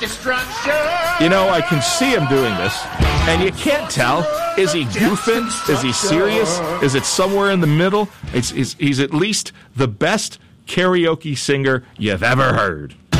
Destruction! You know, I can see him doing this, and you can't tell. Is he goofing? Is he serious? Is it somewhere in the middle? He's at least the best karaoke singer you've ever heard.